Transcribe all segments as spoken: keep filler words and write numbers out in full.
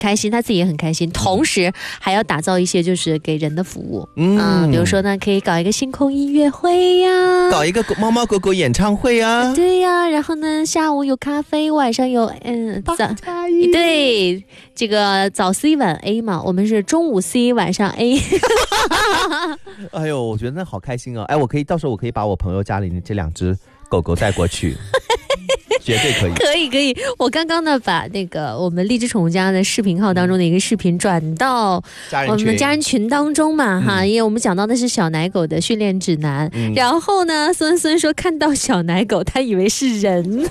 开心，他自己也很开心，同时还要打造一些就是给人的服务，嗯、呃，比如说呢，可以搞一个星空音乐会呀， 搞一个猫猫狗狗演唱会啊， 对呀，然后呢，下午有咖啡，晚上有嗯早，对，这个早 C 晚 A 嘛，我们是中午 C 晚上 A。 哎呦，我觉得那好开心哦！哎，我可以到时候我可以把我朋友家里的这两只狗狗带过去。绝对可以， 可以可以。我刚刚呢把那个我们荔枝宠物家的视频号当中的一个视频转到我们家人群当中嘛，嗯、哈，因为我们讲到的是小奶狗的训练指南。嗯、然后呢，孙孙说看到小奶狗，他以为是人，因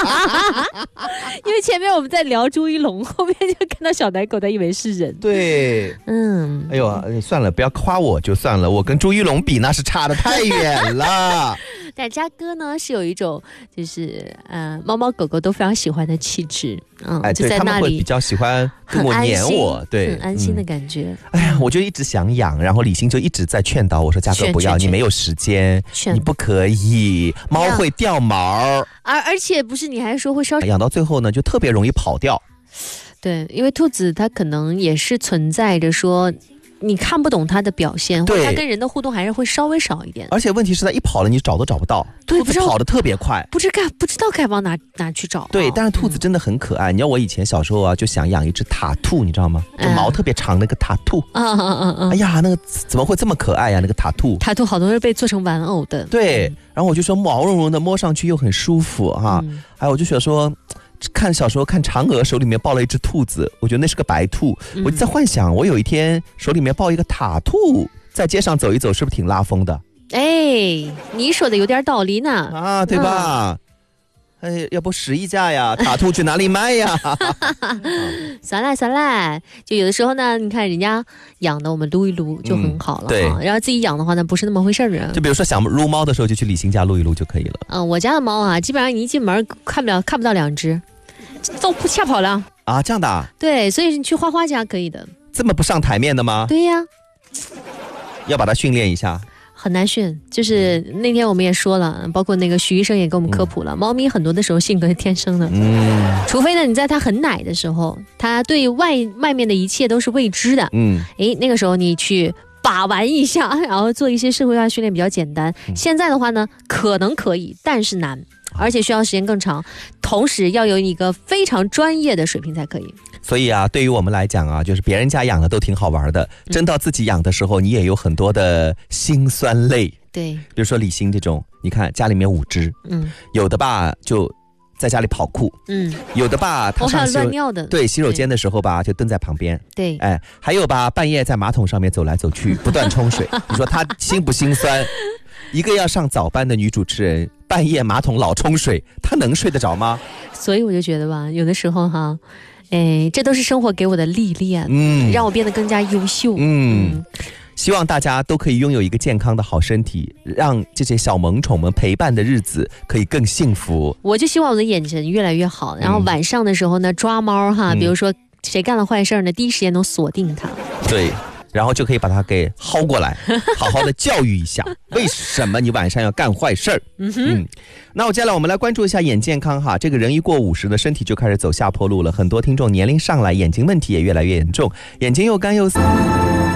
为前面我们在聊朱一龙，后面就看到小奶狗，他以为是人。 对，嗯，哎呦，算了，不要夸我就算了，我跟朱一龙比那是差得太远了。 但嘉哥呢是有一种就是呃猫猫狗狗都非常喜欢的气质，嗯， 哎， 就在那里他们会比较喜欢跟我黏我，对， 很安心的感觉。 嗯、哎呀，我就一直想养，然后李欣就一直在劝导我说：“嘉哥不要，你没有时间，你不可以，猫会掉毛， 而而且不是你还说会烧， 养到最后呢就特别容易跑掉。” 对，因为兔子它可能也是存在着说。你看不懂它的表现，或者它跟人的互动还是会稍微少一点。 而且问题是它一跑了，你找都找不到。 对， 兔子跑得特别快， 不知该不知道该往哪哪去找、啊。 对，但是兔子真的很可爱。嗯、你知道我以前小时候啊，就想养一只塔兔，你知道吗？就毛特别长那个塔兔。嗯嗯嗯嗯。哎呀，那个怎么会这么可爱呀、啊？那个塔兔。 塔兔好多是被做成玩偶的。 对，然后我就说毛茸茸的，摸上去又很舒服哈、啊。嗯、还有我就觉得说。看小时候看嫦娥手里面抱了一只兔子，我觉得那是个白兔、嗯、我就在幻想我有一天手里面抱一个塔兔在街上走一走，是不是挺拉风的？ 哎，你说的有点道理呢啊，对吧、嗯、哎，要不十一价呀，塔兔去哪里卖呀？ 算了算了，就有的时候呢，你看人家养的我们撸一撸就很好了、嗯、对，然后自己养的话呢不是那么回事儿。 就比如说想撸猫的时候就去李欣家撸一撸就可以了。 嗯，我家的猫啊基本上你一进门看不了看不到两只都吓跑了啊！这样的、啊？ 对，所以你去花花家可以的。 这么不上台面的吗？ 对呀， 要把它训练一下。 很难训，就是那天我们也说了，包括那个徐医生也给我们科普了，嗯、猫咪很多的时候性格是天生的，嗯，除非呢你在它很奶的时候，它对外外面的一切都是未知的，嗯，诶，那个时候你去把玩一下，然后做一些社会化训练比较简单。嗯、现在的话呢，可能可以，但是难。而且需要时间更长，同时要有一个非常专业的水平才可以。 所以啊，对于我们来讲啊，就是别人家养的都挺好玩的，嗯、真到自己养的时候，你也有很多的辛酸泪。 对， 比如说李欣这种，你看家里面五只，嗯，有的吧就在家里跑酷，嗯，有的吧他上洗乱尿的， 对，洗手间的时候吧就蹲在旁边， 对， 哎，还有吧半夜在马桶上面走来走去，不断冲水，你说他心不心酸？一个要上早班的女主持人，半夜马桶老冲水，她能睡得着吗？ 所以我就觉得吧，有的时候哈，哎，这都是生活给我的历练，嗯，让我变得更加优秀，嗯。嗯， 希望大家都可以拥有一个健康的好身体，让这些小萌宠们陪伴的日子可以更幸福。 我就希望我的眼神越来越好，然后晚上的时候呢，抓猫哈，嗯、比如说谁干了坏事呢，第一时间能锁定他。 对。然后就可以把它给薅过来，好好的教育一下，为什么你晚上要干坏事儿？嗯哼，嗯，那我接下来我们来关注一下眼健康哈。这个人一过五十呢，身体就开始走下坡路了，很多听众年龄上来，眼睛问题也越来越严重，眼睛又干又涩。